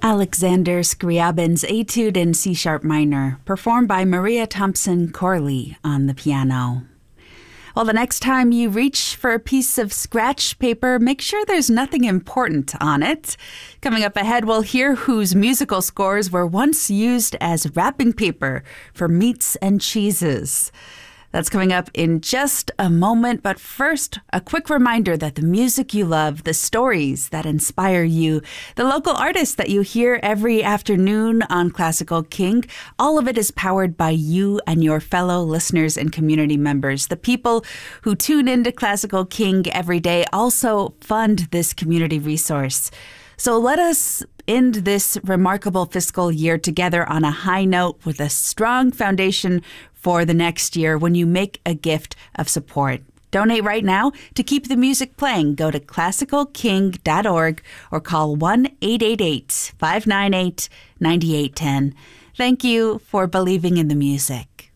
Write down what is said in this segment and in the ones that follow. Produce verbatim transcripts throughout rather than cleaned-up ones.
Alexander Scriabin's Etude in C-sharp minor, performed by Maria Thompson Corley on the piano. Well, the next time you reach for a piece of scratch paper, make sure there's nothing important on it. Coming up ahead, we'll hear whose musical scores were once used as wrapping paper for meats and cheeses. That's coming up in just a moment, but first, a quick reminder that the music you love, the stories that inspire you, the local artists that you hear every afternoon on Classical King, all of it is powered by you and your fellow listeners and community members. The people who tune into Classical King every day also fund this community resource. So let us end this remarkable fiscal year together on a high note with a strong foundation for the next year when you make a gift of support. Donate right now to keep the music playing. Go to classical king dot org or call one eight eight eight, five nine eight, nine eight one zero. Thank you for believing in the music.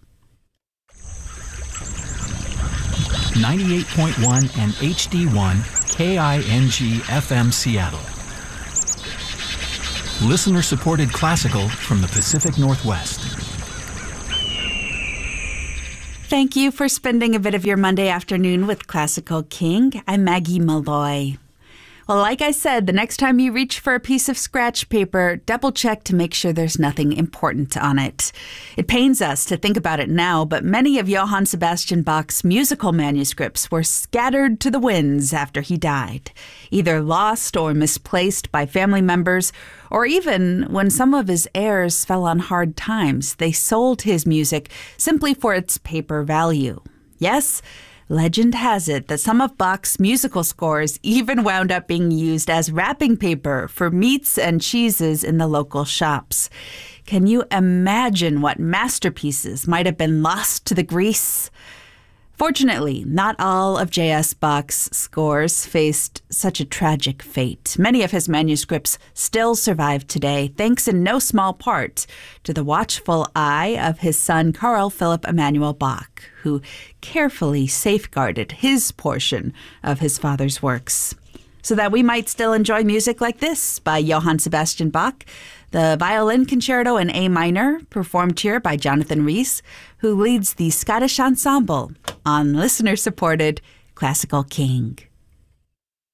ninety-eight point one and H D one K I N G F M Seattle. Listener-supported classical from the Pacific Northwest. Thank you for spending a bit of your Monday afternoon with Classical King. I'm Maggie Malloy. Well, like I said, the next time you reach for a piece of scratch paper, double check to make sure there's nothing important on it. It pains us to think about it now, but many of Johann Sebastian Bach's musical manuscripts were scattered to the winds after he died, either lost or misplaced by family members, or even when some of his heirs fell on hard times, they sold his music simply for its paper value. Yes, legend has it that some of Bach's musical scores even wound up being used as wrapping paper for meats and cheeses in the local shops. Can you imagine what masterpieces might have been lost to the grease? Fortunately, not all of J S. Bach's scores faced such a tragic fate. Many of his manuscripts still survive today, thanks in no small part to the watchful eye of his son Carl Philipp Emanuel Bach, who carefully safeguarded his portion of his father's works, so that we might still enjoy music like this by Johann Sebastian Bach, the Violin Concerto in A minor, performed here by Jonathan Rees, who leads the Scottish Ensemble on listener-supported Classical King.